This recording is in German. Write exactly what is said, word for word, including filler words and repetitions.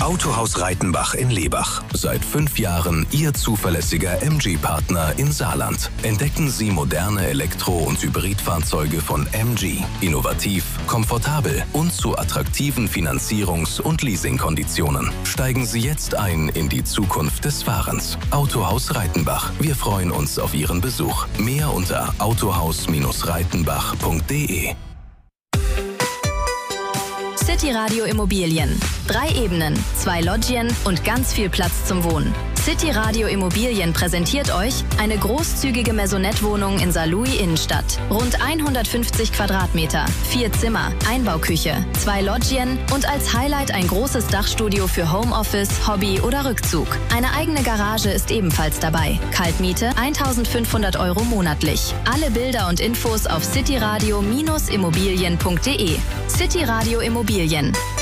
Autohaus Reitenbach in Lebach. Seit fünf Jahren Ihr zuverlässiger M G-Partner in Saarland. Entdecken Sie moderne Elektro- und Hybridfahrzeuge von M G. Innovativ, komfortabel und zu attraktiven Finanzierungs- und Leasingkonditionen. Steigen Sie jetzt ein in die Zukunft des Fahrens. Autohaus Reitenbach. Wir freuen uns auf Ihren Besuch. Mehr unter autohaus reitenbach punkt de. City Radio Immobilien. Drei Ebenen, zwei Loggien und ganz viel Platz zum Wohnen. City Radio Immobilien präsentiert euch eine großzügige Maisonette-Wohnung in Saarlouis Innenstadt. Rund hundertfünfzig Quadratmeter, vier Zimmer, Einbauküche, zwei Loggien und als Highlight ein großes Dachstudio für Homeoffice, Hobby oder Rückzug. Eine eigene Garage ist ebenfalls dabei. Kaltmiete eintausendfünfhundert Euro monatlich. Alle Bilder und Infos auf cityradio Immobilien punkt de. City Radio Immobilien.